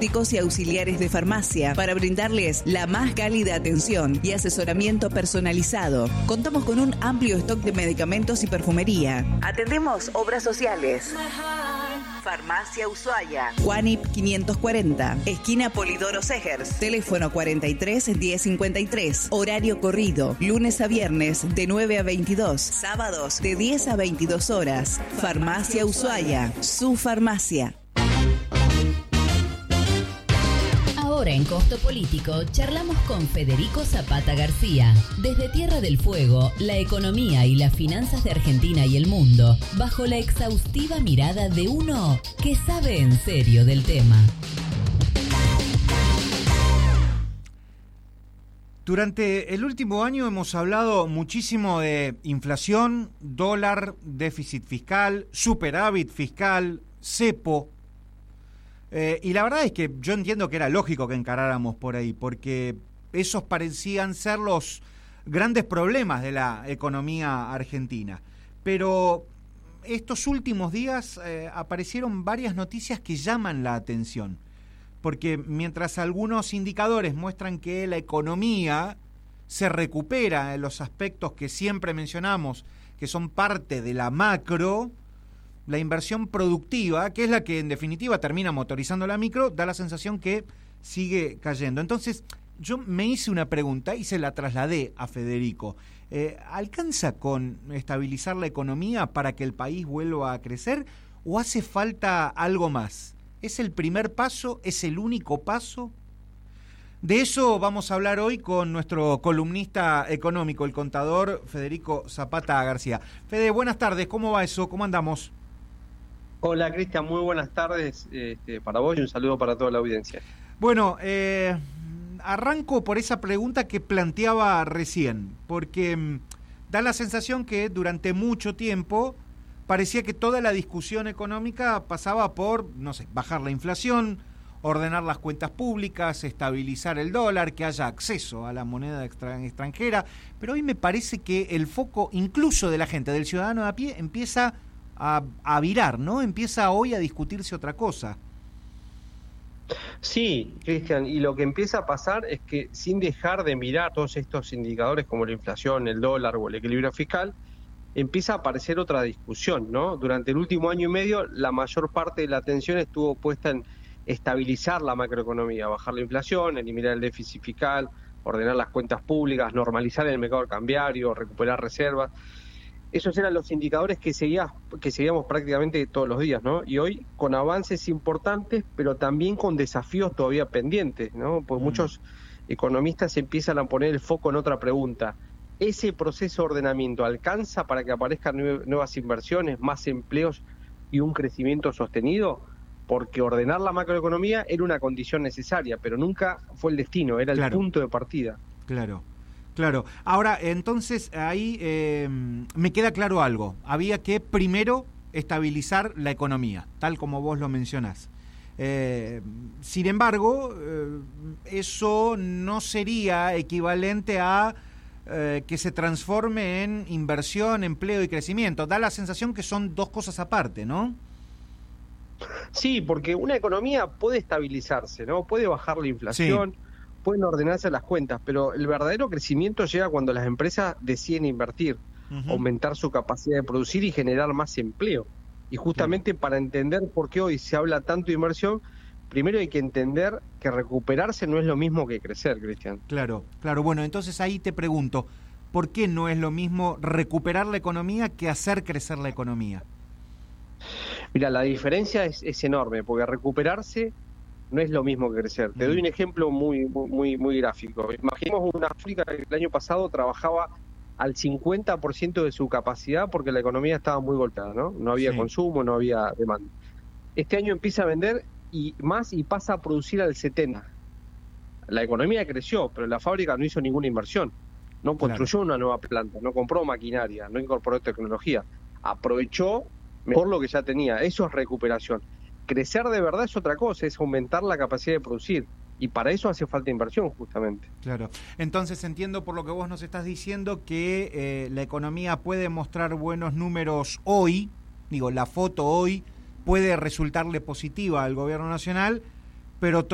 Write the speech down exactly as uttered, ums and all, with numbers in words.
farmacéuticos y auxiliares de farmacia para brindarles la más cálida atención y asesoramiento personalizado. Contamos con un amplio stock de medicamentos y perfumería. Atendemos obras sociales. Farmacia Ushuaia. Juanip quinientos cuarenta, esquina Polidoro Segers. Teléfono cuarenta y tres, diez cincuenta y tres. Horario corrido, lunes a viernes de nueve a veintidós. Sábados de diez a veintidós horas. Farmacia Ushuaia, su farmacia. Ahora en Costo Político charlamos con Federico Zapata García. Desde Tierra del Fuego, la economía y las finanzas de Argentina y el mundo, bajo la exhaustiva mirada de uno que sabe en serio del tema. Durante el último año hemos hablado muchísimo de inflación, dólar, déficit fiscal, superávit fiscal, cepo. Eh, y la verdad es que yo entiendo que era lógico que encaráramos por ahí, porque esos parecían ser los grandes problemas de la economía argentina. Pero estos últimos días eh, aparecieron varias noticias que llaman la atención, porque mientras algunos indicadores muestran que la economía se recupera en los aspectos que siempre mencionamos, que son parte de la macro, la inversión productiva, que es la que en definitiva termina motorizando la micro, da la sensación que sigue cayendo. Entonces, yo me hice una pregunta y se la trasladé a Federico. Eh, ¿Alcanza con estabilizar la economía para que el país vuelva a crecer o hace falta algo más? ¿Es el primer paso? ¿Es el único paso? De eso vamos a hablar hoy con nuestro columnista económico, el contador Federico Zapata García. Fede, buenas tardes, ¿cómo va eso? ¿Cómo andamos? Hola Cristian, muy buenas tardes este, para vos y un saludo para toda la audiencia. Bueno, eh, arranco por esa pregunta que planteaba recién, porque mm, da la sensación que durante mucho tiempo parecía que toda la discusión económica pasaba por, no sé, bajar la inflación, ordenar las cuentas públicas, estabilizar el dólar, que haya acceso a la moneda extra- extranjera, pero hoy me parece que el foco incluso de la gente, del ciudadano de a pie, empieza A, a virar, ¿no? Empieza hoy a discutirse otra cosa. Sí, Cristian, y lo que empieza a pasar es que sin dejar de mirar todos estos indicadores como la inflación, el dólar o el equilibrio fiscal, empieza a aparecer otra discusión, ¿no? Durante el último año y medio, la mayor parte de la atención estuvo puesta en estabilizar la macroeconomía, bajar la inflación, eliminar el déficit fiscal, ordenar las cuentas públicas, normalizar el mercado cambiario, recuperar reservas. Esos eran los indicadores que, seguía, que seguíamos prácticamente todos los días, ¿no? Y hoy con avances importantes, pero también con desafíos todavía pendientes, ¿no? Pues mm. muchos economistas empiezan a poner el foco en otra pregunta. ¿Ese proceso de ordenamiento alcanza para que aparezcan nuevas inversiones, más empleos y un crecimiento sostenido? Porque ordenar la macroeconomía era una condición necesaria, pero nunca fue el destino, era claro. el punto de partida. Claro. Claro, ahora entonces ahí eh, me queda claro algo, había que primero estabilizar la economía, tal como vos lo mencionás. Eh, sin embargo, eh, eso no sería equivalente a eh, que se transforme en inversión, empleo y crecimiento. Da la sensación que son dos cosas aparte, ¿no? Sí, porque una economía puede estabilizarse, ¿no? Puede bajar la inflación. Sí. Pueden ordenarse las cuentas, pero el verdadero crecimiento llega cuando las empresas deciden invertir, uh-huh. aumentar su capacidad de producir y generar más empleo. Y justamente sí. para entender por qué hoy se habla tanto de inversión, primero hay que entender que recuperarse no es lo mismo que crecer, Cristian. Claro, claro. Bueno, entonces ahí te pregunto, ¿por qué no es lo mismo recuperar la economía que hacer crecer la economía? Mira, la diferencia es, es enorme, porque recuperarse no es lo mismo que crecer. Te doy un ejemplo muy muy muy gráfico. Imaginemos una fábrica que el año pasado trabajaba al cincuenta por ciento de su capacidad porque la economía estaba muy golpeada, ¿no? No había sí. consumo, no había demanda. Este año empieza a vender y más y pasa a producir al setenta por ciento. La economía creció, pero la fábrica no hizo ninguna inversión. No construyó claro. una nueva planta, no compró maquinaria, no incorporó tecnología. Aprovechó mejor lo que ya tenía. Eso es recuperación. Crecer de verdad es otra cosa, es aumentar la capacidad de producir. Y para eso hace falta inversión, justamente. Claro. Entonces entiendo por lo que vos nos estás diciendo que eh, la economía puede mostrar buenos números hoy, digo, la foto hoy puede resultarle positiva al gobierno nacional, pero